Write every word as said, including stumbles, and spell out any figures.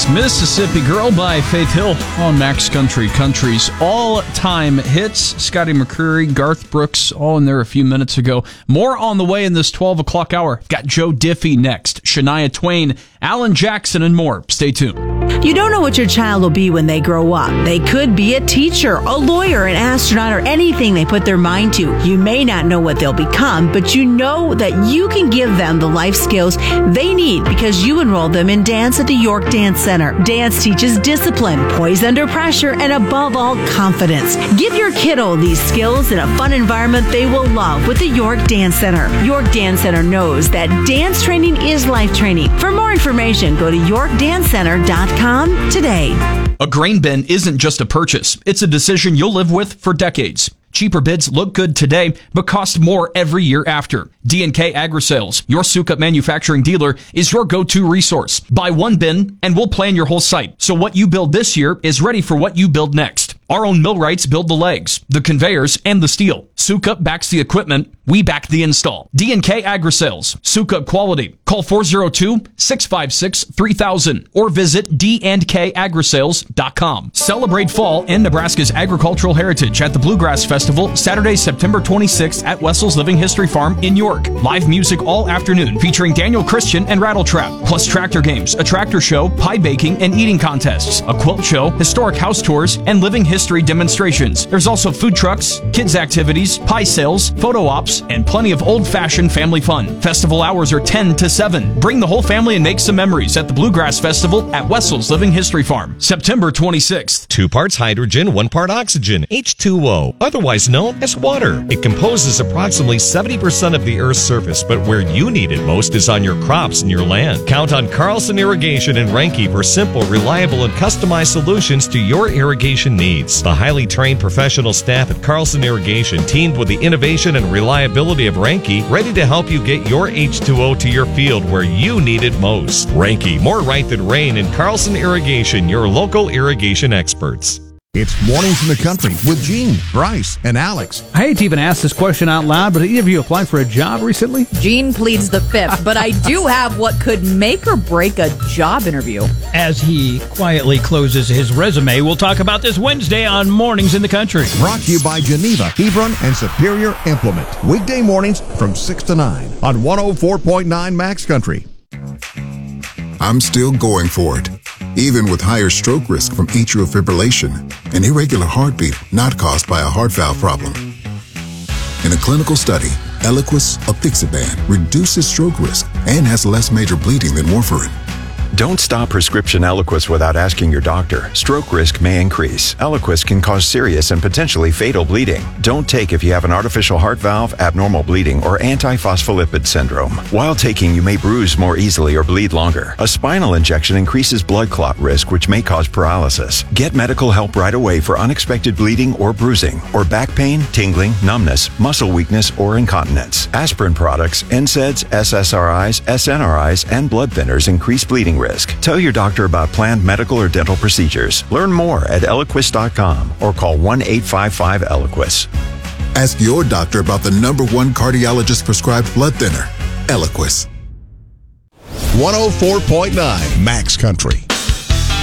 Mississippi Girl by Faith Hill on Max Country Country's all-time hits. Scotty McCreery, Garth Brooks, all in there a few minutes ago. More on the way in this twelve o'clock hour. Got Joe Diffie next, Shania Twain, Alan Jackson, and more. Stay tuned. You don't know what your child will be when they grow up. They could be a teacher, a lawyer, an astronaut, or anything they put their mind to. You may not know what they'll become, but you know that you can give them the life skills they need because you enrolled them in dance at the York Dance Center. Dance teaches discipline, poise under pressure, and above all, confidence. Give your kiddo these skills in a fun environment they will love with the York Dance Center. York Dance Center knows that dance training is life training. For more information, go to york dance center dot com today. A grain bin isn't just a purchase. It's a decision you'll live with for decades. Cheaper bids look good today, but cost more every year after. D and K Agri-Sales, your Sukup manufacturing dealer, is your go-to resource. Buy one bin, and we'll plan your whole site, so what you build this year is ready for what you build next. Our own millwrights build the legs, the conveyors, and the steel. Sukup backs the equipment. We back the install. D and K Agri-Sales, Sukup quality. Call four oh two, six five six, three thousand or visit d and k agri sales dot com. Celebrate fall and Nebraska's agricultural heritage at the Bluegrass Festival, Saturday, September twenty-sixth at Wessel's Living History Farm in York. Live music all afternoon featuring Daniel Christian and Rattletrap, plus tractor games, a tractor show, pie baking and eating contests, a quilt show, historic house tours, and living history demonstrations. There's also food trucks, kids activities, pie sales, photo ops, and plenty of old-fashioned family fun. Festival hours are ten to seven. Bring the whole family and make some memories at the Bluegrass Festival at Wessel's Living History Farm, September twenty-sixth. Two parts hydrogen, one part oxygen, H two O, otherwise known as water. It composes approximately seventy percent of the Earth's surface, but where you need it most is on your crops and your land. Count on Carlson Irrigation and Renke for simple, reliable, and customized solutions to your irrigation needs. The highly trained professional staff at Carlson Irrigation, teamed with the innovation and reliability of Renke, ready to help you get your H two O to your field where you need it most. Renke, more right than rain, and Carlson Irrigation, your local irrigation experts. It's Mornings in the Country with Gene, Bryce, and Alex. I hate to even ask this question out loud, but any of you applied for a job recently? Gene pleads the fifth, but I do have what could make or break a job interview. As he quietly closes his resume, we'll talk about this Wednesday on Mornings in the Country. Brought to you by Geneva, Hebron, and Superior Implement. Weekday mornings from six to nine on one oh four point nine Max Country. I'm still going for it, even with higher stroke risk from atrial fibrillation, an irregular heartbeat not caused by a heart valve problem. In a clinical study, Eliquis apixaban reduces stroke risk and has less major bleeding than warfarin. Don't stop prescription Eliquis without asking your doctor. Stroke risk may increase. Eliquis can cause serious and potentially fatal bleeding. Don't take if you have an artificial heart valve, abnormal bleeding, or antiphospholipid syndrome. While taking, you may bruise more easily or bleed longer. A spinal injection increases blood clot risk, which may cause paralysis. Get medical help right away for unexpected bleeding or bruising, or back pain, tingling, numbness, muscle weakness, or incontinence. Aspirin products, N SAIDs, S S R Is, S N R Is, and blood thinners increase bleeding risk. Tell your doctor about planned medical or dental procedures. Learn more at eliquis dot com or call one eight five five Eliquis. Ask your doctor about the number one cardiologist prescribed blood thinner, Eliquis. one oh four point nine Max Country.